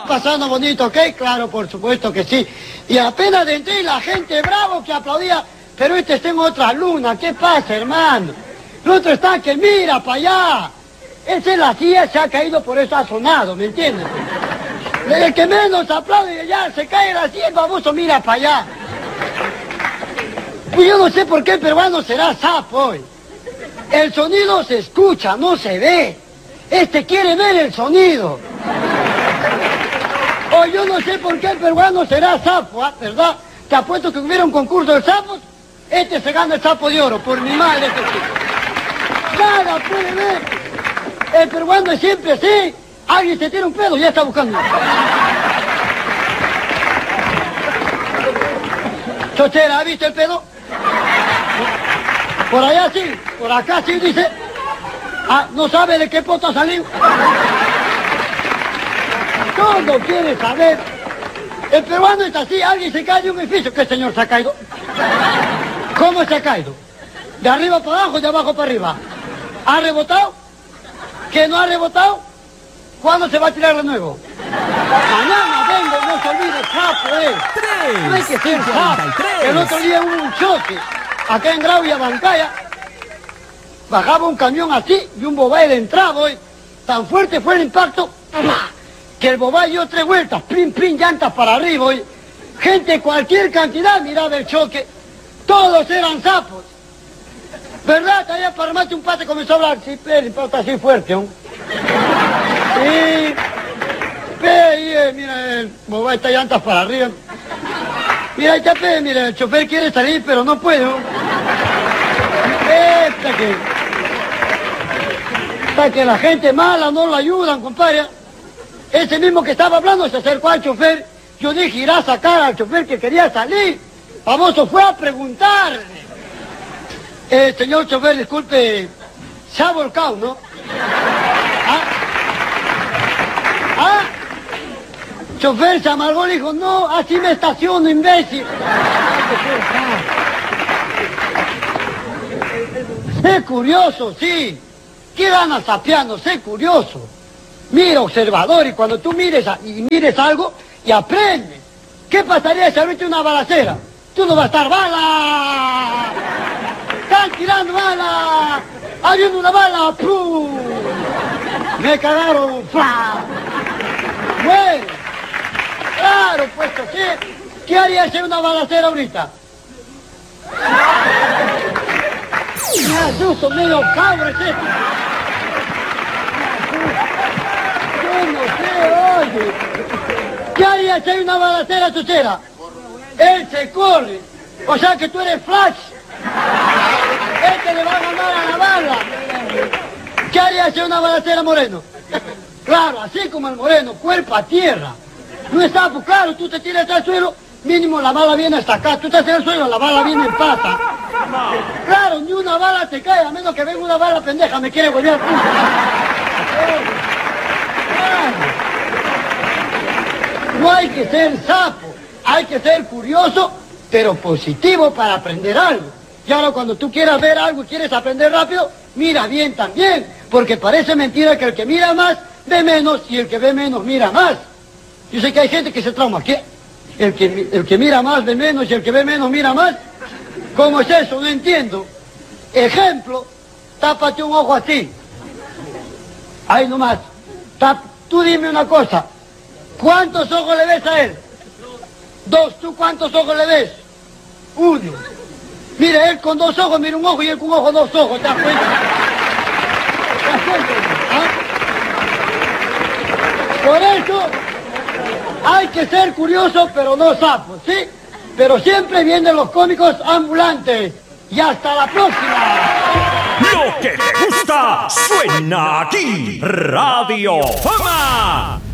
pasando bonito, ¿ok? Claro, por supuesto que sí. Y apenas entré la gente bravo que aplaudía, pero este está en otra luna, ¿qué pasa, hermano? El otro está que mira para allá. Esa es la silla, se ha caído, por eso ha sonado, ¿me entiendes? El que menos aplaude ya se cae la silla, el baboso mira para allá. Pues yo no sé por qué el peruano será sapo hoy. El sonido se escucha, no se ve. Este quiere ver el sonido. O yo no sé por qué el peruano será sapo, ¿verdad? Te apuesto que hubiera un concurso de sapos, este se gana el sapo de oro, por mi madre este chico. Nada puede ver. El peruano es siempre así. Alguien se tira un pedo, ya está buscando. Chochera, ¿ha visto el pedo? Por allá sí, por acá sí, dice. Ah, no sabe de qué poto ha salido. Todo quiere saber. El peruano está así, alguien se cae de un edificio. ¿Qué señor se ha caído? ¿Cómo se ha caído? ¿De arriba para abajo, de abajo para arriba? ¿Ha rebotado? ¿Que no ha rebotado? ¿Cuándo se va a tirar de nuevo? Mañana vengo, no se olvide, sapo, No hay que ser sapo. El otro día hubo un choque. Acá en Grau y Abancaya, bajaba un camión así y un bobay entraba, hoy. Tan fuerte fue el impacto, que el bobay dio 3 vueltas, plim, plim, llantas para arriba, hoy. Gente, cualquier cantidad miraba el choque, todos eran sapos. ¿Verdad? Allá para remate un pate comenzó a hablar, sí, pero el impacto así fuerte, ¿no? Sí, mira, el bobay está llantas para arriba. Mira, ahí está, mira, el chofer quiere salir, pero no puede, ¿no? Hasta que la gente mala no lo ayudan, compadre. Ese mismo que estaba hablando se acercó al chofer. Yo dije, irá a sacar al chofer que quería salir. Famoso fue a preguntar. Señor chofer, disculpe, se ha volcado, ¿no? Chofer se amargó y dijo, no, así me estaciono, imbécil. Sé curioso, sí. ¿Qué ganas sapeando? Sé curioso. Mira, observador, y cuando tú mires algo y aprendes. ¿Qué pasaría si ahorita una balacera? Tú no vas a estar, ¡bala! ¡Están tirando bala! ¡Hay una bala! ¡Pum! Me cagaron, ¡fla! Bueno, claro, puesto sí. ¿Qué haría si hay una balacera ahorita? Me asusto, medio cabro, ¿sí? Yo no sé, oye. ¿Qué haría si hay una balacera, Chuchera? Él se corre. O sea que tú eres Flash. Este le va a ganar a la bala. ¿Qué haría si hay una balacera, Moreno? Claro, así como el Moreno, cuerpo a tierra. No está, pues claro, tú te tiras al suelo, mínimo la bala viene hasta acá. Tú estás en el suelo, la bala viene en pata. Claro, ni una bala te cae, a menos que venga una bala pendeja, me quiere volver a punta. No hay que ser sapo, hay que ser curioso, pero positivo para aprender algo. Y ahora cuando tú quieras ver algo y quieres aprender rápido, mira bien también, porque parece mentira que el que mira más ve menos y el que ve menos mira más. Yo sé que hay gente que se trauma, ¿qué? El que mira más ve menos y el que ve menos mira más. ¿Cómo es eso? No entiendo. Ejemplo, tápate un ojo así. Ahí nomás. Tú dime una cosa. ¿Cuántos ojos le ves a él? 2. ¿Tú cuántos ojos le ves? 1. Mire, él con 2 ojos mira un ojo y él con un ojo 2 ojos. ¿Te das cuenta? ¿Te das cuenta? ¿Ah? Por eso hay que ser curioso, pero no sapo, ¿sí? Pero siempre vienen los cómicos ambulantes. Y hasta la próxima. Lo que te gusta suena aquí. Radio Fama.